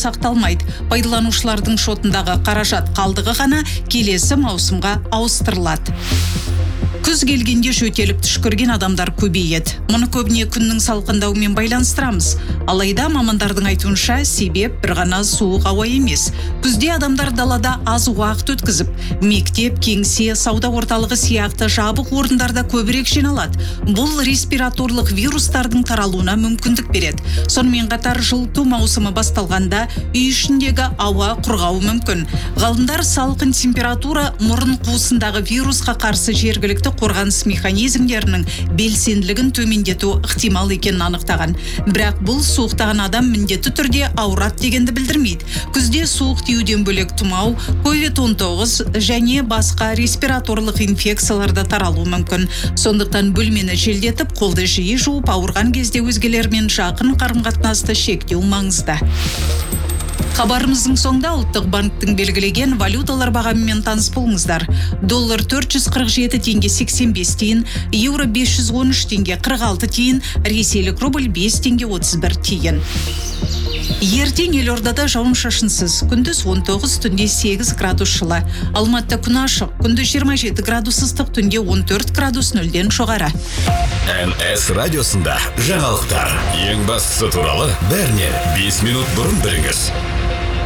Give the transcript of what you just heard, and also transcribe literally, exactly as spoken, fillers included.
сақталмайды. Пайдаланушылардың шотындағы қаражат қалдығы ғана келесі маусымға ауыстырылады. Күз келгенде жөтеліп түшкірген адамдар көбейеді. Мұны көбіне күннің салқындауымен байланыстырамыз. Алайда мамандардың айтуынша себеп бір ғана суық ауа емес. Күзде адамдар далада аз уақыт өткізіп, мектеп, кеңсе, сауда орталығы сияқты жабық орындарда көбірек жиналады. Бұл респираторлық вирустардың таралуына мүмкіндік береді. Сонымен қатар жылыту маусымы басталғанда үй ішіндегі ауа құрғауы мүмкін. Ғалымдар салқын температура мұрын қуысындағы вирусқа қарсы жергілікті қорғаныс механизмдерінің белсенділігін төмендету ықтимал екенін анықтаған. Бірақ бұл суықтаған адам міндетті түрде ауырады дегенді білдірмейді. Күзде суық тиюден бөлек тұмау, ковид он тоғыз және басқа респираторлық инфекцияларда таралуы мүмкін. Сондықтан бөлмені желдетіп, қолды жиі жуып, ауырған кезде өзгелермен жақын қарым-қатынасты шектеу маңызды. Хабарымыздың соңында ұлттық банктің белгілеген валюталар бағамымен таныс болыңыздар. Доллар төрт жүз қырық жеті теңге сексен бес тиын, еуро бес жүз он үш теңге қырық алты тиын, ресейлік рубль бес теңге отыз бір тиын. Ертең елордада жауын-шашынсыз, күндіз он тоғыз, түнде сегіз градус жылы. Алматыда күн ашық, күндіз жиырма жеті градус ыстық, түнде он төрт градус нөлден жоғары. эн эс радиосында жаңалықтар. Ең бастысы туралы бәрінен бес минут бұрын біліңіз.